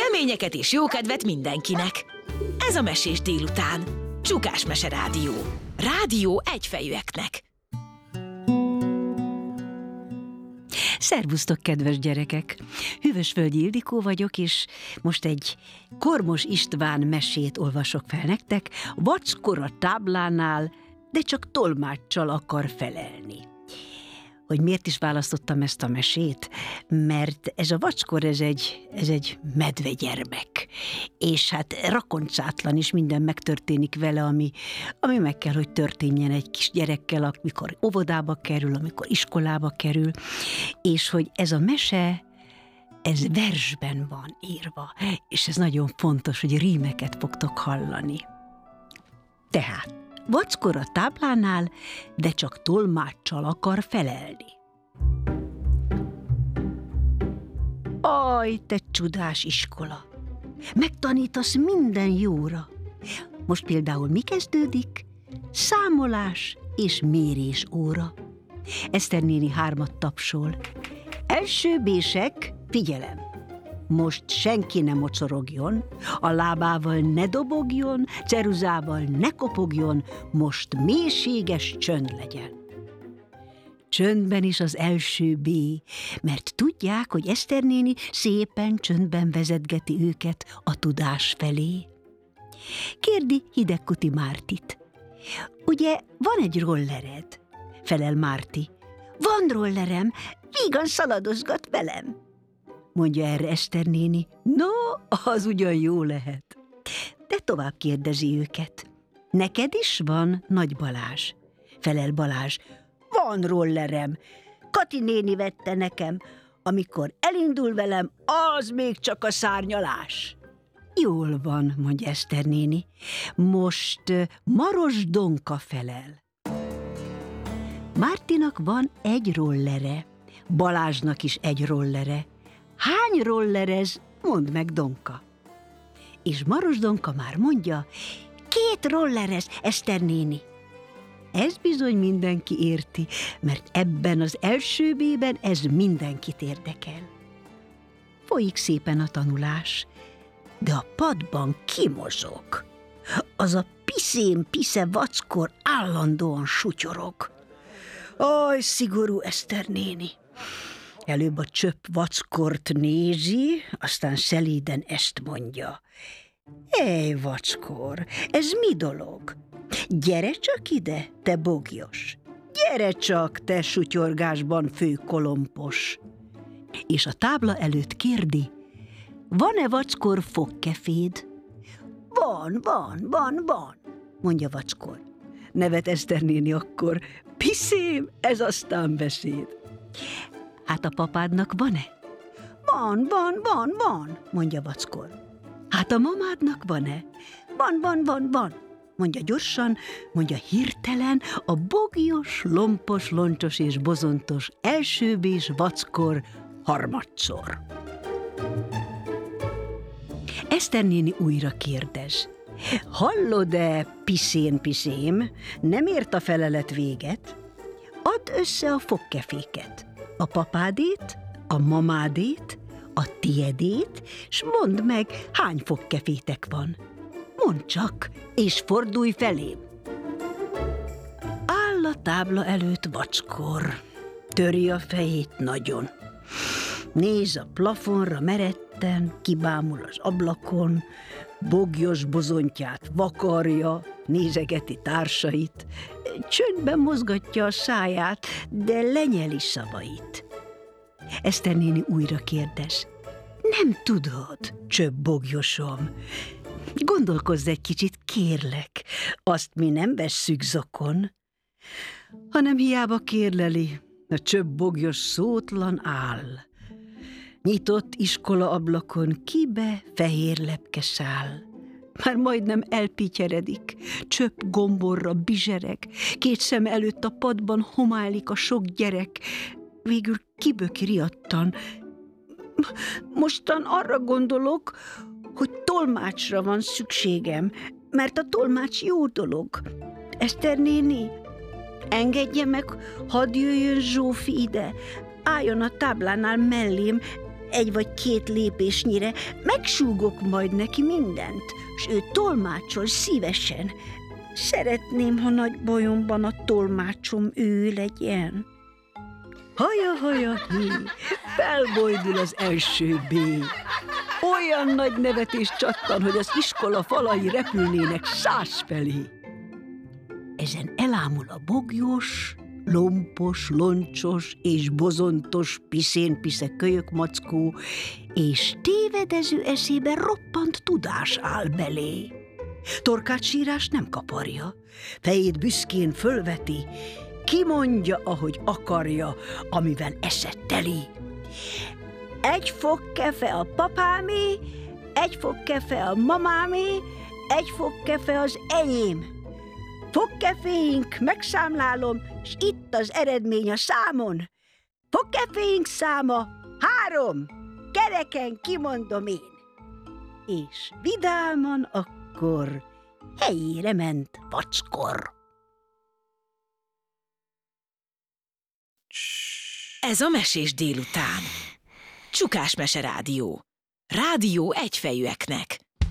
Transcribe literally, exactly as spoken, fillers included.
Reményeket és jókedvet mindenkinek! Ez a Mesés délután. Csukás Mese Rádió. Rádió egyfejűeknek. Szervusztok, kedves gyerekek! Hűvösvölgyi Ildikó vagyok, és most egy Kormos István mesét olvasok fel nektek. Vackor a táblánál, de csak tolmáccsal akar felelni. Hogy miért is választottam ezt a mesét? Mert ez a vackor, ez egy, ez egy medvegyermek. És hát rakoncátlan is, minden megtörténik vele, ami, ami meg kell, hogy történjen egy kis gyerekkel, amikor óvodába kerül, amikor iskolába kerül. És hogy ez a mese, ez versben van írva, és ez nagyon fontos, hogy rímeket fogtok hallani. Tehát, vackor a táblánál, de csak tolmáccsal akar felelni. Aj, te csodás iskola! Megtanítasz minden jóra. Most például mi kezdődik? Számolás és mérés óra. Eszter néni hármat tapsol. Első bések, figyelem! Most senki ne mocorogjon, a lábával ne dobogjon, ceruzával ne kopogjon, most mélységes csönd legyen. Csöndben is az első B, mert tudják, hogy Eszter néni szépen csöndben vezetgeti őket a tudás felé. Kérdi Hidegkuti Mártit. Ugye van egy rollered? Felel Márti. Van rollerem, vígan szaladozgat velem. Mondja erre Eszter néni. No, az ugyan jó lehet. De tovább kérdezi őket. Neked is van, Nagy Balázs? Felel Balázs. Van rollerem. Kati néni vette nekem. Amikor elindul velem, az még csak a szárnyalás. Jól van, mondja Eszter néni. Most Maros Donka felel. Mártinak van egy rollere. Balázsnak is egy rollere. Hány rollerez? Mondd meg, Donka. És Maros Donka már mondja, két rollerez, Eszter néni. Ez bizony mindenki érti, mert ebben az első B-ben ez mindenkit érdekel. Folyik szépen a tanulás, de a padban kimozog. Az a piszén-pisze vackor állandóan sutyorog. Aj, szigorú Eszter néni! Előbb a csöpp vackort nézi, aztán szelíden ezt mondja. Ej, vackor, ez mi dolog? Gyere csak ide, te bogyos! Gyere csak, te sutyorgásban főkolompos! És a tábla előtt kérdi, van-e vackor fogkeféd? Van, van, van, van, mondja vackor. Nevet Eszter néni akkor, piszém, ez aztán beszéd. Hát a papádnak van-e? Van, van, van, van, mondja vackor. Hát a mamádnak van-e? Van, van, van, van, mondja gyorsan, mondja hirtelen a bogyos, lompos, loncsos és bozontos elsőbés vackor harmadszor. Eszter néni újra kérdez. Hallod-e, piszén-piszém, nem ért a felelet véget? Add össze a fogkeféket. A papádét, a mamádét, a tiedét, s mondd meg, hány fogkefétek van. Mondd csak, és fordulj felém. Áll a tábla előtt vackor, töri a fejét nagyon. Néz a plafonra meretten, kibámul az ablakon, bogyos bozontját vakarja, nézegeti társait, csöndben mozgatja a száját, de lenyeli szavait. Eszter néni újra kérdez. Nem tudod, csöpp bogyosom. Gondolkozz egy kicsit, kérlek, azt mi nem vesszük zokon, hanem hiába kérleli, a csöpp bogyos szótlan áll. Nyitott iskola ablakon kibe fehér lepke száll. Már majdnem elpityeredik, csöpp gomborra bizsereg, két szem előtt a padban homálik a sok gyerek, végül kiböki riadtan. Mostan arra gondolok, hogy tolmácsra van szükségem, mert a tolmács jó dolog. Eszter néni, engedje meg, hadd jöjjön Zsófi ide, álljon a táblánál mellém, egy vagy két lépésnyire megsúgok majd neki mindent, s ő tolmácsol szívesen. Szeretném, ha nagy bajomban a tolmácsom ő legyen. Haja-haja-hé, felbojdul az első B. Olyan nagy nevetés csattan, hogy az iskola falai repülnének száz felé. Ezen elámul a bogyós, lompos, loncsos és bozontos piszénpisze kölyökmackó, és tévedező eszébe roppant tudás áll belé. Torkát sírás nem kaparja, fejét büszkén fölveti, kimondja, ahogy akarja, amivel esze teli. Egy fok kefe a papámé, egy fok kefe a mamámé, egy fok kefe az enyém. Fogkeféink megszámlálom, s itt az eredmény a számon. Fogkeféink száma három, kereken kimondom én. És vidáman akkor helyére ment vackor. Ez a Mesés délután. Csukás Mese Rádió. Rádió egyfejűeknek.